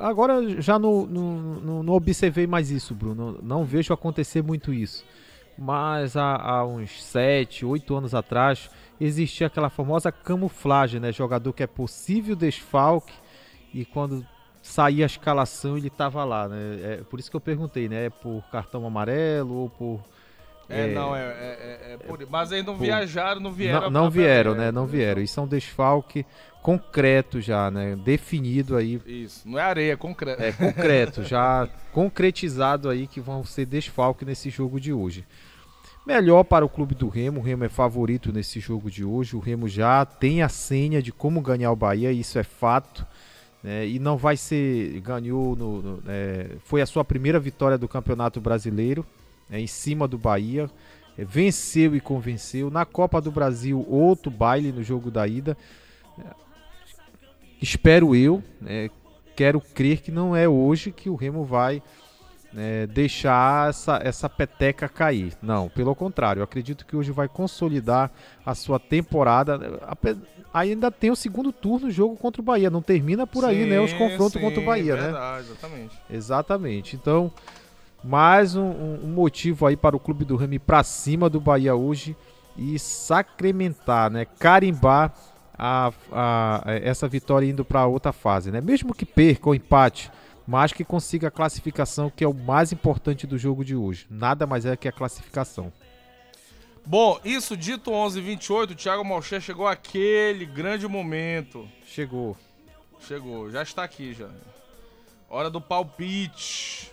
agora já não observei mais isso, Bruno. Não vejo acontecer muito isso. Mas há uns 7, 8 anos atrás, existia aquela famosa camuflagem, né? Jogador que é possível desfalque e quando saía a escalação ele estava lá, né? É por isso que eu perguntei, né? É por cartão amarelo ou por... Mas eles não viajaram, não vieram. Não vieram, né? Não vieram. Isso é um desfalque concreto já, né? Definido aí. Isso, não é areia, é concreto. É concreto, já concretizado aí que vão ser desfalque nesse jogo de hoje. Melhor para o clube do Remo. O Remo é favorito nesse jogo de hoje. O Remo já tem a senha de como ganhar o Bahia, isso é fato. E não vai ser... Ganhou... foi a sua primeira vitória do Campeonato Brasileiro. Em cima do Bahia, venceu e convenceu. Na Copa do Brasil, outro baile no jogo da ida. Espero eu, quero crer que não é hoje que o Remo vai deixar essa peteca cair. Não, pelo contrário, eu acredito que hoje vai consolidar a sua temporada. Ainda tem o segundo turno, o jogo contra o Bahia. Não termina por aí, né? Os confrontos contra o Bahia, verdade, né? Exatamente. Então... mais um motivo aí para o clube do Remo ir para cima do Bahia hoje e sacramentar, né? Carimbar essa vitória indo para outra fase, né? Mesmo que perca ou empate, mas que consiga a classificação, que é o mais importante do jogo de hoje. Nada mais é que a classificação. Bom, isso dito, 11h28, o Thiago Malcher chegou àquele grande momento. Chegou, já está aqui já. Hora do palpite.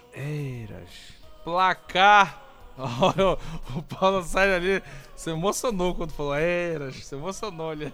Placar. O Paulo sai ali, se emocionou quando falou se emocionou ali.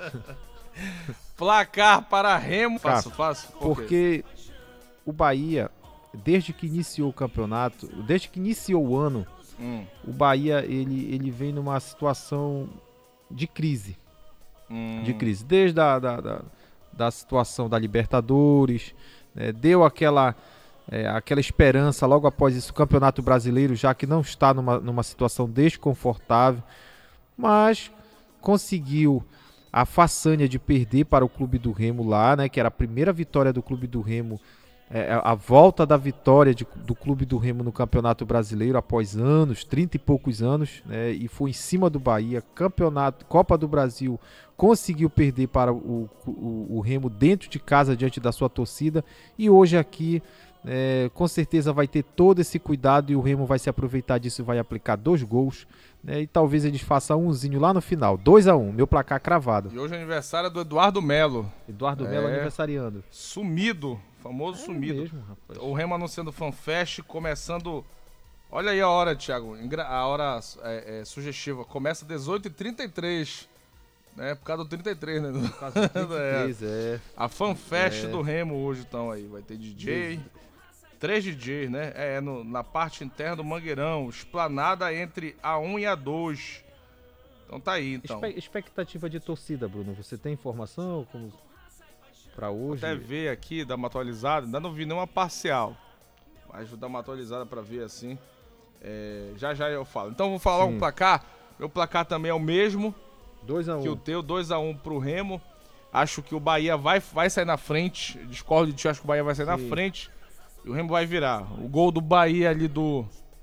Placar para Remo. Fácil. Porque o Bahia, desde que iniciou o campeonato, desde que iniciou o ano, o Bahia ele vem numa situação de crise. Desde da situação da Libertadores, deu aquela esperança logo após isso, o Campeonato Brasileiro, já que não está numa situação desconfortável, mas conseguiu a façanha de perder para o Clube do Remo lá, né, que era a primeira vitória do Clube do Remo, a volta da vitória do Clube do Remo no Campeonato Brasileiro após anos, 30 e poucos anos, né, e foi em cima do Bahia. Copa do Brasil, conseguiu perder para o Remo dentro de casa, diante da sua torcida, e hoje aqui com certeza vai ter todo esse cuidado e o Remo vai se aproveitar disso e vai aplicar 2 gols, e talvez eles façam umzinho lá no final, 2-1, meu placar cravado. E hoje é aniversário do Eduardo Melo. Melo aniversariando. Sumido, famoso sumido. Mesmo, rapaz. O Remo anunciando FanFest, começando... Olha aí a hora, Thiago, a hora sugestiva, começa 18h33. Por causa do 33, né? Por causa do 33, A FanFest do Remo hoje, então, aí. Vai ter DJ, 3 DJs, né? Na parte interna do Mangueirão, esplanada entre a 1 e a 2. Então tá aí, então. Expectativa de torcida, Bruno, você tem informação pra hoje? Vou até ver aqui, dar uma atualizada, ainda não vi nenhuma parcial, mas vou dar uma atualizada pra ver assim. Já eu falo. Então vou falar o placar. Meu placar também é o mesmo 2-1. Que o teu, 2-1 pro Remo. Acho que o Bahia vai sair na frente. Discordo de ti, acho que o Bahia vai sair na frente. E o Remo vai virar. O gol do Bahia ali do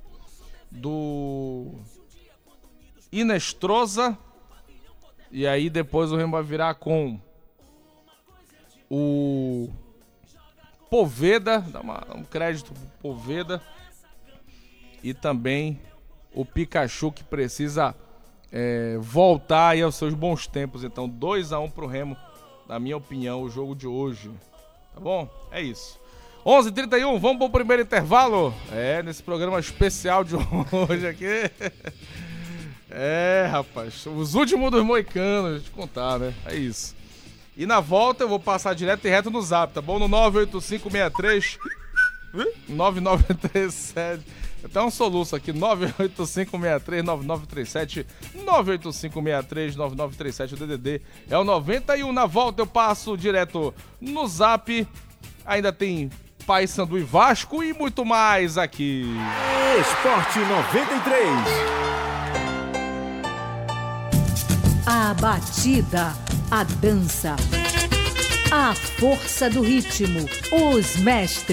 Inestrosa. E aí depois o Remo vai virar com o Poveda. Dá um crédito pro Poveda. E também o Pikachu, que precisa voltar aí aos seus bons tempos. Então 2-1 pro Remo, na minha opinião, o jogo de hoje. Tá bom? É isso. 11h31, vamos pro primeiro intervalo? Nesse programa especial de hoje aqui. Rapaz, os últimos dos moicanos, deixa eu te contar, né? É isso. E na volta eu vou passar direto e reto no Zap, tá bom? No 98563 9937. Até um soluço aqui, 985639937, 985639937, o DDD é o 91. Na volta eu passo direto no Zap. Ainda tem Paysandu e Vasco e muito mais aqui. Esporte 93. A batida, a dança. A força do ritmo. Os mestres.